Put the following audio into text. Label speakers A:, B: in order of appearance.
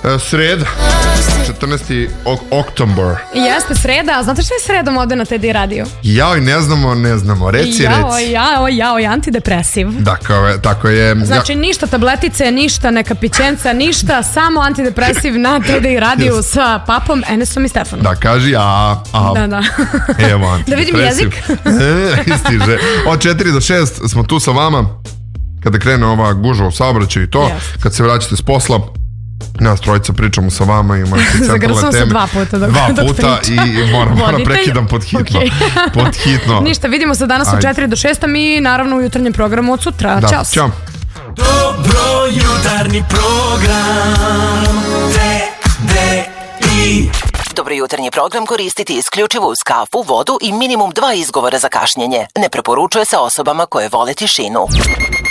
A: Sreda, 14. oktober.
B: Jeste sreda, a znate šta je sredom ovde na TD radio?
A: Jao, i ne znamo, reci.
B: Jao, antidepresiv.
A: Tako je.
B: Znači ništa tabletice, ništa neka pićenca, ništa, samo antidepresiv na TD radio sa Papom, Enesom i Stefanom.
A: Da, kaži
B: Da.
A: Evo, antidepresiv.
B: Da vidim jezik.
A: Stiže. Od 4 do 6 smo tu sa vama. Kada krene ova gužva u saobraćaju i to,
B: Yes.
A: kad se vraćate s posla, nas trojica pričamo sa vama, imamo centralne teme.
B: Dva puta
A: i moram prekidam pod hitno.
B: Okay.
A: Pod hitno.
B: Ništa, vidimo se danas od 4 do 6, a mi naravno u jutarnjem programu od sutra.
A: Da,
B: Ćao.
C: Dobro jutarnji program TDI.
D: Dobro jutarnji program koristiti isključivo uz kafu, vodu i minimum 2 izgovora za kašnjenje. Ne preporučuje se osobama koje vole tišinu.